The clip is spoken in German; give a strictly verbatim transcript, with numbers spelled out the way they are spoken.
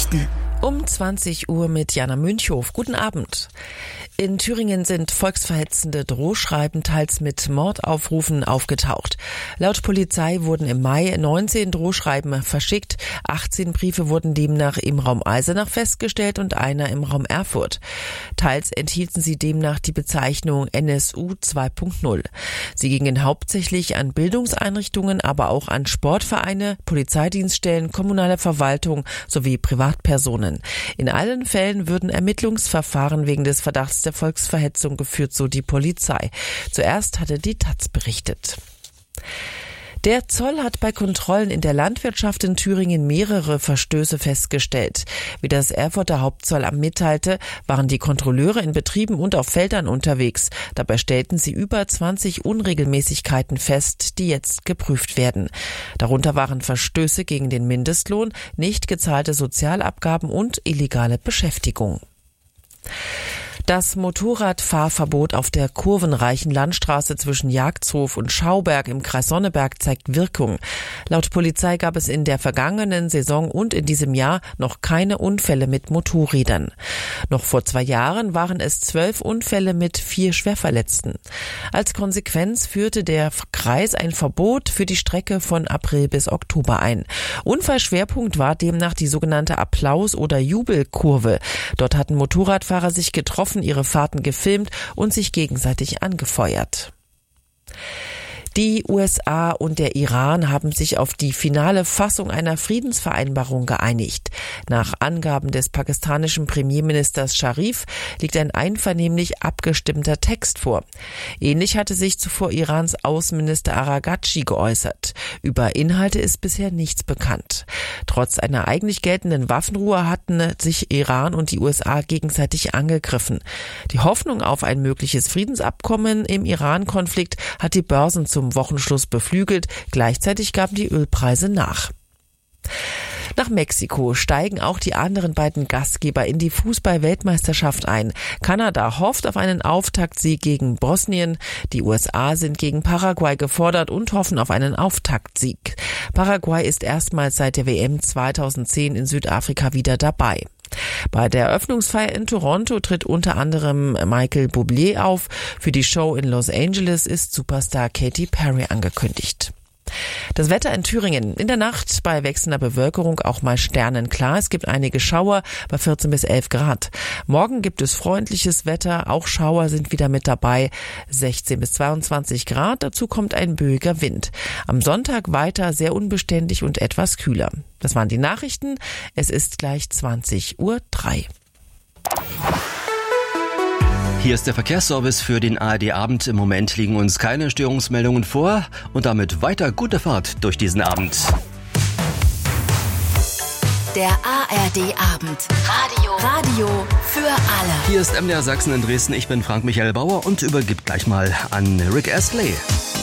Nachrichten. Um zwanzig Uhr mit Jana Münchhof. Guten Abend. In Thüringen sind volksverhetzende Drohschreiben teils mit Mordaufrufen aufgetaucht. Laut Polizei wurden im Mai neunzehn Drohschreiben verschickt. achtzehn Briefe wurden demnach im Raum Eisenach festgestellt und einer im Raum Erfurt. Teils enthielten sie demnach die Bezeichnung N S U zwei Punkt null. Sie gingen hauptsächlich an Bildungseinrichtungen, aber auch an Sportvereine, Polizeidienststellen, kommunale Verwaltung sowie Privatpersonen. In allen Fällen würden Ermittlungsverfahren wegen des Verdachts der Volksverhetzung geführt, so die Polizei. Zuerst hatte die Taz berichtet. Der Zoll hat bei Kontrollen in der Landwirtschaft in Thüringen mehrere Verstöße festgestellt. Wie das Erfurter Hauptzollamt mitteilte, waren die Kontrolleure in Betrieben und auf Feldern unterwegs. Dabei stellten sie über zwanzig Unregelmäßigkeiten fest, die jetzt geprüft werden. Darunter waren Verstöße gegen den Mindestlohn, nicht gezahlte Sozialabgaben und illegale Beschäftigung. Das Motorradfahrverbot auf der kurvenreichen Landstraße zwischen Jagdhof und Schauberg im Kreis Sonneberg zeigt Wirkung. Laut Polizei gab es in der vergangenen Saison und in diesem Jahr noch keine Unfälle mit Motorrädern. Noch vor zwei Jahren waren es zwölf Unfälle mit vier Schwerverletzten. Als Konsequenz führte der Kreis ein Verbot für die Strecke von April bis Oktober ein. Unfallschwerpunkt war demnach die sogenannte Applaus- oder Jubelkurve. Dort hatten Motorradfahrer sich getroffen, ihre Fahrten gefilmt und sich gegenseitig angefeuert. Die U S A und der Iran haben sich auf die finale Fassung einer Friedensvereinbarung geeinigt. Nach Angaben des pakistanischen Premierministers Scharif liegt ein einvernehmlich abgestimmter Text vor. Ähnlich hatte sich zuvor Irans Außenminister Araghchi geäußert. Über Inhalte ist bisher nichts bekannt. Trotz einer eigentlich geltenden Waffenruhe hatten sich Iran und die U S A gegenseitig angegriffen. Die Hoffnung auf ein mögliches Friedensabkommen im Iran-Konflikt hat die Börsen zum Wochenschluss beflügelt. Gleichzeitig gaben die Ölpreise nach. Nach Mexiko steigen auch die anderen beiden Gastgeber in die Fußball-Weltmeisterschaft ein. Kanada hofft auf einen Auftaktsieg gegen Bosnien. Die U S A sind gegen Paraguay gefordert und hoffen auf einen Auftaktsieg. Paraguay ist erstmals seit der W M zweitausendzehn in Südafrika wieder dabei. Bei der Eröffnungsfeier in Toronto tritt unter anderem Michael Bublé auf. Für die Show in Los Angeles ist Superstar Katy Perry angekündigt. Das Wetter in Thüringen. In der Nacht bei wechselnder Bewölkerung auch mal sternenklar. Es gibt einige Schauer bei vierzehn bis elf Grad. Morgen gibt es freundliches Wetter. Auch Schauer sind wieder mit dabei. sechzehn bis zweiundzwanzig Grad. Dazu kommt ein böiger Wind. Am Sonntag weiter sehr unbeständig und etwas kühler. Das waren die Nachrichten. Es ist gleich zwanzig Uhr drei. Hier ist der Verkehrsservice für den A R D-Abend. Im Moment liegen uns keine Störungsmeldungen vor und damit weiter gute Fahrt durch diesen Abend. Der A R D-Abend. Radio. Radio für alle. Hier ist M D R Sachsen in Dresden. Ich bin Frank Michael Bauer und übergib gleich mal an Rick Astley.